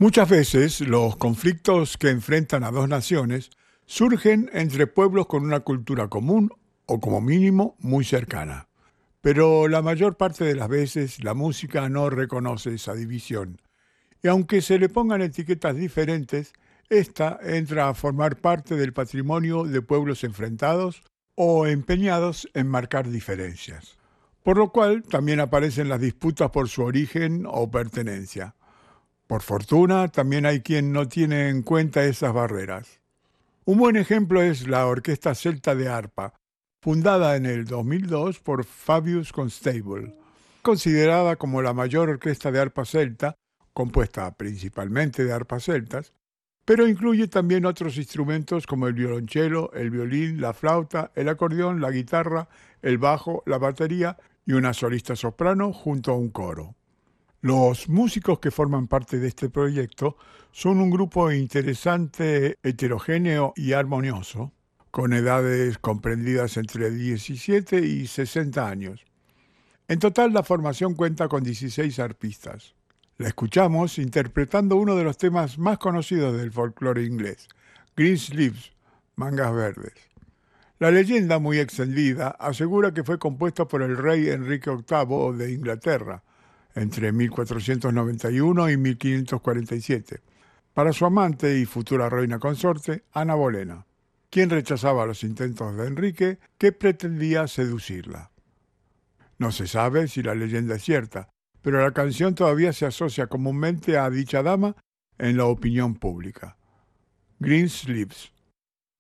Muchas veces los conflictos que enfrentan a dos naciones surgen entre pueblos con una cultura común o como mínimo muy cercana. Pero la mayor parte de las veces la música no reconoce esa división. Y aunque se le pongan etiquetas diferentes, esta entra a formar parte del patrimonio de pueblos enfrentados o empeñados en marcar diferencias. Por lo cual también aparecen las disputas por su origen o pertenencia. Por fortuna, también hay quien no tiene en cuenta esas barreras. Un buen ejemplo es la Orquesta Celta de Arpa, fundada en el 2002 por Fabius Constable, considerada como la mayor orquesta de arpa celta, compuesta principalmente de arpas celtas, pero incluye también otros instrumentos como el violonchelo, el violín, la flauta, el acordeón, la guitarra, el bajo, la batería y una solista soprano junto a un coro. Los músicos que forman parte de este proyecto son un grupo interesante, heterogéneo y armonioso, con edades comprendidas entre 17 y 60 años. En total, la formación cuenta con 16 arpistas. La escuchamos interpretando uno de los temas más conocidos del folclore inglés, Green Sleeves, Mangas Verdes. La leyenda, muy extendida, asegura que fue compuesto por el rey Enrique VIII de Inglaterra, entre 1491 y 1547, para su amante y futura reina consorte, Ana Bolena, quien rechazaba los intentos de Enrique, que pretendía seducirla. No se sabe si la leyenda es cierta, pero la canción todavía se asocia comúnmente a dicha dama en la opinión pública. Green Sleeves.